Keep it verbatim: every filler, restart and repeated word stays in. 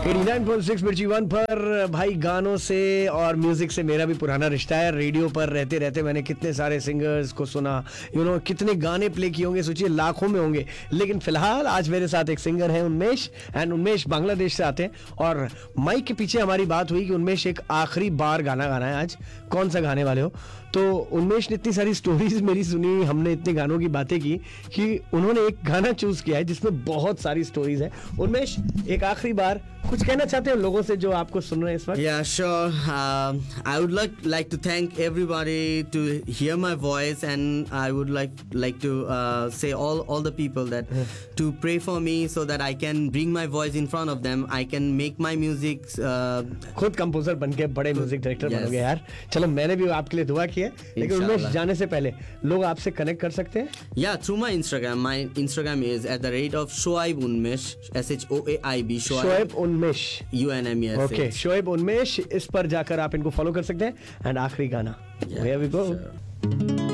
नवासी पॉइंट छह मिर्ची वन पर भाई, गानों से और म्यूजिक से मेरा भी पुराना रिश्ता है। रेडियो पर रहते रहते मैंने कितने सारे सिंगर्स को सुना, यू नो कितने गाने प्ले किए होंगे, सोचिए लाखों में होंगे। लेकिन फिलहाल आज मेरे साथ एक सिंगर है उन्मेश, एंड उन्मेश बांग्लादेश से आते हैं। और माइक के पीछे हमारी बात हुई कि उन्मेश एक आखिरी बार गाना गाना है आज, कौन सा गाने वाले हो? तो उन्मेश ने इतनी सारी स्टोरीज मेरी सुनी, हमने इतने गानों की बातें की कि उन्होंने एक गाना चूज किया है जिसमें बहुत सारी स्टोरीज है। उन्मेश, एक आखिरी बार कुछ कहना चाहते हैं लोगों से जो आपको सुन रहे हैं इस वक्त? Yeah, sure. Um, I would like like to thank everybody to hear my voice, and I would like like to uh, say all all the people that to pray for me so that I can bring my voice in front of them. I can make my music. Uh, खुद composer बन के बड़े music director yes. बनोगे यार। चलो, मैंने भी आपके लिए दुआ की है। लेकिन उन्मेश, जाने से पहले लोग आपसे कनेक्ट कर सकते हैं? Yeah, through my Instagram. My Instagram is at the rate of Shoaib Unmesh. S H O A I B. Shoaib Unmesh. U N M E S H. Okay, Shoaib Unmesh, इस पर जाकर आप इनको फॉलो कर सकते हैं। एंड आखिरी गाना, Yeah, Here we go. sure.